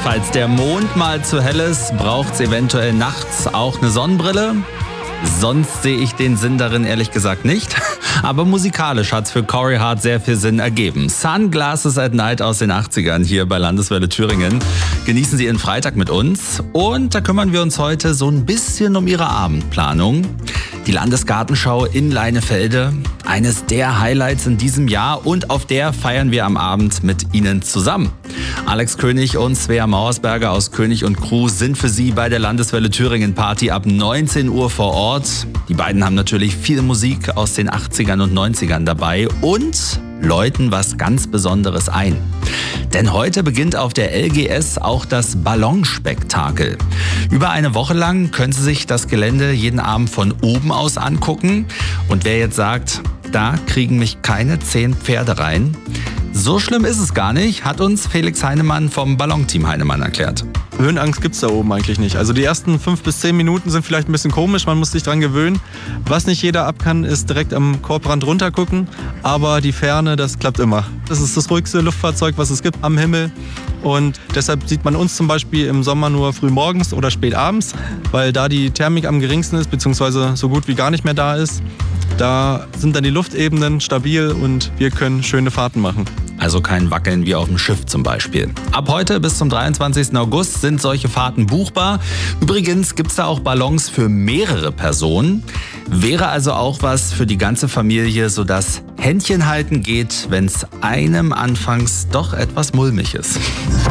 Falls der Mond mal zu hell ist, braucht's eventuell nachts auch eine Sonnenbrille. Sonst sehe ich den Sinn darin ehrlich gesagt nicht. Aber musikalisch hat's für Corey Hart sehr viel Sinn ergeben. Sunglasses at Night aus den 80ern hier bei Landeswelle Thüringen. Genießen Sie Ihren Freitag mit uns. Und da kümmern wir uns heute so ein bisschen um Ihre Abendplanung. Die Landesgartenschau in Leinefelde, eines der Highlights in diesem Jahr, und auf der feiern wir am Abend mit Ihnen zusammen. Alex König und Svea Mauersberger aus König & Crew sind für Sie bei der Landeswelle Thüringen Party ab 19 Uhr vor Ort. Die beiden haben natürlich viel Musik aus den 80ern und 90ern dabei und läuten was ganz Besonderes ein. Denn heute beginnt auf der LGS auch das Ballonspektakel. Über eine Woche lang können Sie sich das Gelände jeden Abend von oben aus angucken. Und wer jetzt sagt, da kriegen mich keine 10 Pferde rein, so schlimm ist es gar nicht, hat uns Felix Heinemann vom Ballonteam Heinemann erklärt. Höhenangst gibt's da oben eigentlich nicht. Also die ersten 5 bis 10 Minuten sind vielleicht ein bisschen komisch, man muss sich dran gewöhnen. Was nicht jeder ab kann, ist direkt am Korbrand runter gucken, aber die Ferne, das klappt immer. Das ist das ruhigste Luftfahrzeug, was es gibt am Himmel, und deshalb sieht man uns zum Beispiel im Sommer nur früh morgens oder spät abends, weil da die Thermik am geringsten ist, beziehungsweise so gut wie gar nicht mehr da ist. Da sind dann die Luftebenen stabil und wir können schöne Fahrten machen. Also kein Wackeln wie auf dem Schiff zum Beispiel. Ab heute bis zum 23. August sind solche Fahrten buchbar. Übrigens gibt's da auch Ballons für mehrere Personen. Wäre also auch was für die ganze Familie, sodass Händchen halten geht, wenn's einem anfangs doch etwas mulmig ist.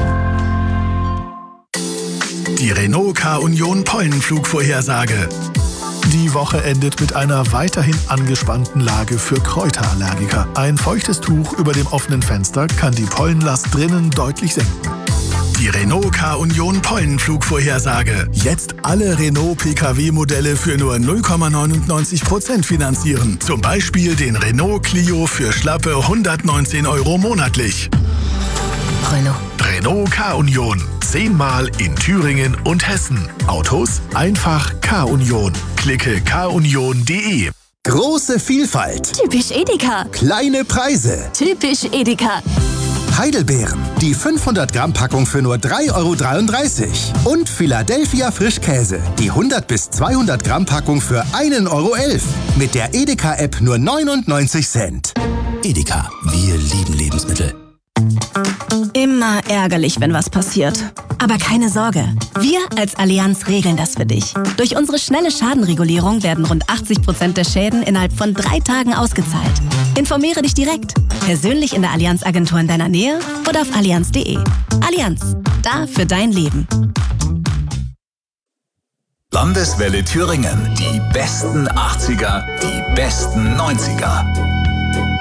Die Renault K-Union Pollenflugvorhersage. Die Woche endet mit einer weiterhin angespannten Lage für Kräuterallergiker. Ein feuchtes Tuch über dem offenen Fenster kann die Pollenlast drinnen deutlich senken. Die Renault K-Union Pollenflugvorhersage. Jetzt alle Renault PKW-Modelle für nur 0,99% finanzieren. Zum Beispiel den Renault Clio für schlappe 119 € monatlich. Renault K-Union. 10-mal in Thüringen und Hessen. Autos einfach K-Union. Klicke kunion.de. Große Vielfalt. Typisch Edeka. Kleine Preise. Typisch Edeka. Heidelbeeren. Die 500 Gramm Packung für nur 3,33 € Und Philadelphia Frischkäse. Die 100 bis 200 Gramm Packung für 1,11 € Mit der Edeka-App nur 99 Cent. Edeka. Wir lieben Lebensmittel. Immer ärgerlich, wenn was passiert. Aber keine Sorge, wir als Allianz regeln das für dich. Durch unsere schnelle Schadenregulierung werden rund 80% der Schäden innerhalb von 3 Tagen ausgezahlt. Informiere dich direkt, persönlich in der Allianz-Agentur in deiner Nähe oder auf allianz.de. Allianz, da für dein Leben. Landeswelle Thüringen. Die besten 80er, die besten 90er.